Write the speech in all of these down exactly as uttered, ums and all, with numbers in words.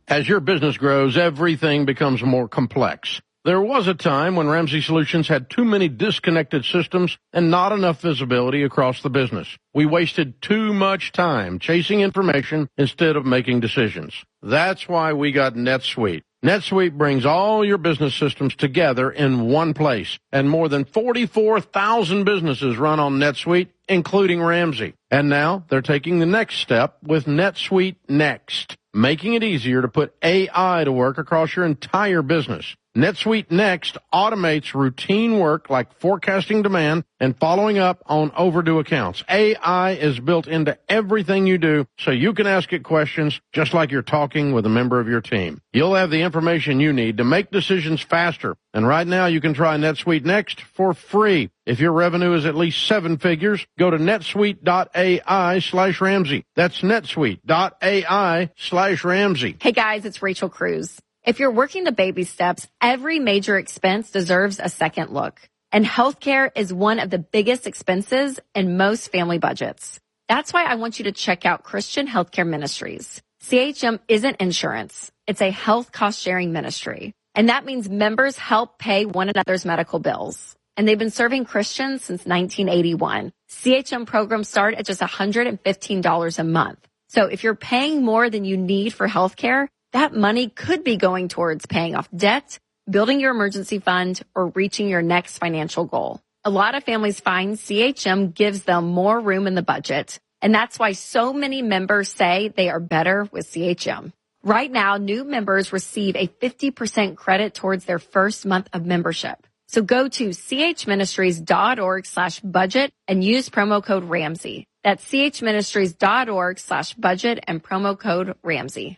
As your business grows, everything becomes more complex. There was a time when Ramsey Solutions had too many disconnected systems and not enough visibility across the business. We wasted too much time chasing information instead of making decisions. That's why we got NetSuite. NetSuite brings all your business systems together in one place, and more than forty-four thousand businesses run on NetSuite, including Ramsey. And now they're taking the next step with NetSuite Next, making it easier to put A I to work across your entire business. NetSuite Next automates routine work like forecasting demand and following up on overdue accounts. A I is built into everything you do, so you can ask it questions just like you're talking with a member of your team. You'll have the information you need to make decisions faster. And right now you can try NetSuite Next for free. If your revenue is at least seven figures, go to netsuite.ai slash Ramsey. That's netsuite.ai slash Ramsey. Hey guys, it's Rachel Cruz. If you're working the baby steps, every major expense deserves a second look. And healthcare is one of the biggest expenses in most family budgets. That's why I want you to check out Christian Healthcare Ministries. C H M isn't insurance. It's a health cost-sharing ministry. And that means members help pay one another's medical bills. And they've been serving Christians since nineteen eighty-one. C H M programs start at just one hundred fifteen dollars a month. So if you're paying more than you need for healthcare, that money could be going towards paying off debt, building your emergency fund, or reaching your next financial goal. A lot of families find C H M gives them more room in the budget, and that's why so many members say they are better with C H M. Right now, new members receive a fifty percent credit towards their first month of membership. So go to chministries.org slash budget and use promo code Ramsey. That's chministries.org slash budget and promo code Ramsey.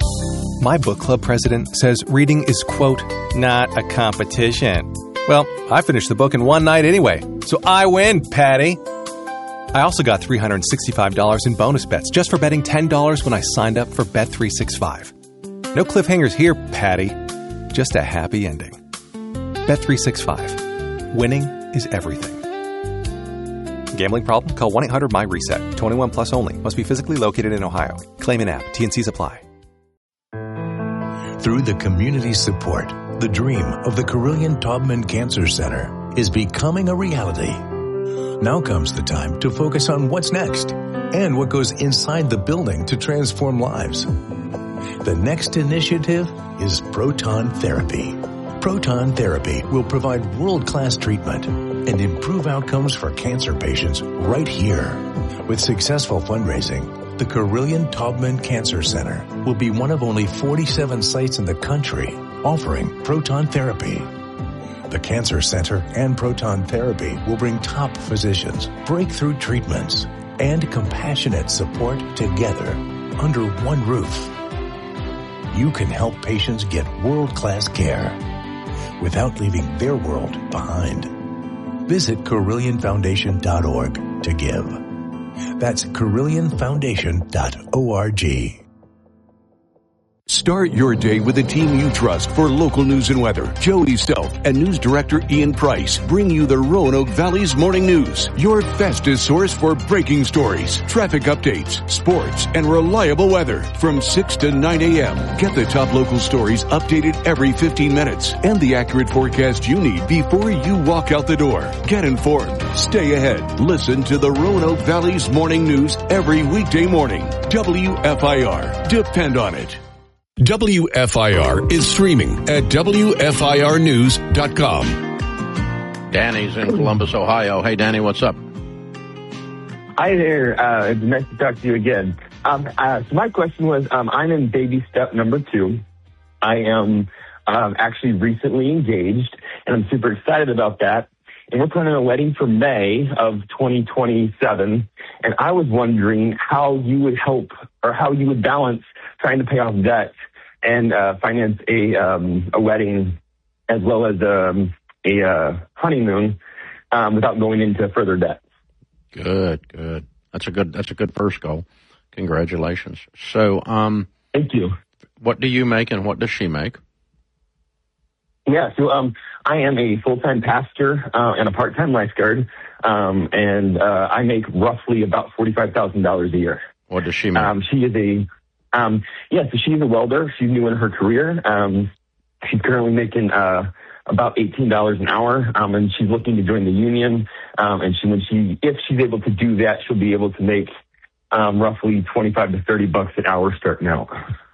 My book club president says reading is, quote, not a competition. Well, I finished the book in one night anyway, so I win, Patty. I also got three hundred sixty-five dollars in bonus bets just for betting ten dollars when I signed up for Bet three sixty-five. No cliffhangers here, Patty. Just a happy ending. Bet three sixty-five. Winning is everything. Gambling problem? Call one eight hundred my reset. twenty-one plus only. Must be physically located in Ohio. Claim in app. T N Cs apply. Through the community support, the dream of the Carilion Taubman Cancer Center is becoming a reality. Now comes the time to focus on what's next and what goes inside the building to transform lives. The next initiative is proton therapy. Proton therapy will provide world-class treatment and improve outcomes for cancer patients right here. With successful fundraising, the Carilion Taubman Cancer Center will be one of only forty-seven sites in the country offering proton therapy. The Cancer Center and proton therapy will bring top physicians, breakthrough treatments, and compassionate support together under one roof. You can help patients get world-class care without leaving their world behind. Visit Carilion Foundation dot org to give. That's Carilion Foundation dot org. Start your day with the team you trust for local news and weather. Jody Stelf and News Director Ian Price bring you the Roanoke Valley's Morning News, your fastest source for breaking stories, traffic updates, sports, and reliable weather. From six to nine a.m., get the top local stories updated every fifteen minutes and the accurate forecast you need before you walk out the door. Get informed. Stay ahead. Listen to the Roanoke Valley's Morning News every weekday morning. W F I R. Depend on it. W F I R is streaming at W F I R news dot com. Danny's in Columbus, Ohio. Hey, Danny, what's up? Hi there. Uh, it's nice to talk to you again. Um, uh, so my question was, um, I'm in baby step number two. I am um, actually recently engaged, and I'm super excited about that. And we're planning a wedding for May of twenty twenty-seven. And I was wondering how you would help or how you would balance trying to pay off debt and uh, finance a um, a wedding as well as um, a uh, honeymoon um, without going into further debt. Good, good. That's a good. That's a good first goal. Congratulations. So, um, thank you. What do you make, and what does she make? Yeah, so um, I am a full-time pastor uh, and a part-time lifeguard, um, and uh, I make roughly about forty-five thousand dollars a year. What does she make? Um, she is a Um, yeah, so she's a welder. She's new in her career. Um, she's currently making uh, about eighteen dollars an hour, um, and she's looking to join the union. Um, and she, when she, if she's able to do that, she'll be able to make um, roughly twenty-five to thirty bucks an hour starting out.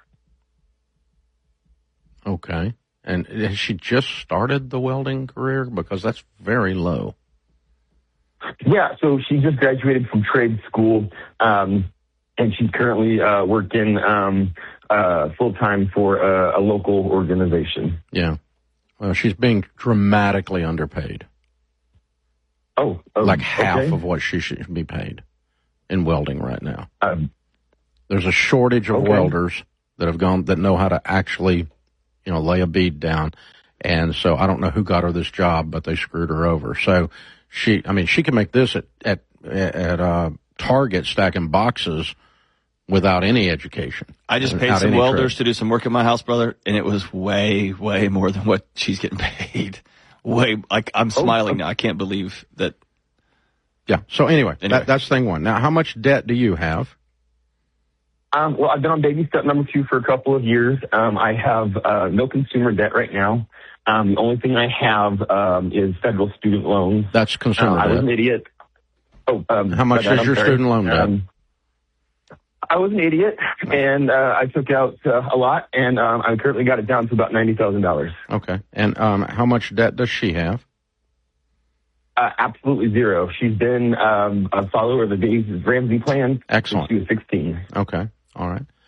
Okay. And has she just started the welding career? Because that's very low. Yeah, so she just graduated from trade school, um, and she's currently uh, working um, uh, full-time for a, a local organization. Yeah. Well, she's being dramatically underpaid. Oh, um, like half okay. of what she should be paid in welding right now. Um, There's a shortage of okay. welders that have gone, that know how to actually, you know, lay a bead down. And so I don't know who got her this job, but they screwed her over. So she, I mean, she can make this at, at, at, uh, Target stacking boxes without any education. I just paid some welders to do some work at my house, brother, and it was way, way more than what she's getting paid. Way, like, I'm smiling now. I can't believe that. Yeah. So anyway, anyway. That, that's thing one. Now, how much debt do you have? Um, well, I've been on baby step number two for a couple of years. Um, I have uh, no consumer debt right now. Um, the only thing I have um, is federal student loans. That's consumer uh, debt. I was an idiot. Oh, um, how much that, is I'm your sorry. student loan debt? Um, I was an idiot, and uh, I took out uh, a lot, and um, I currently got it down to about ninety thousand dollars. Okay. And um, how much debt does she have? Uh, absolutely zero. She's been um, a follower of the Dave Ramsey plan Excellent. since she was sixteen. Okay. All right.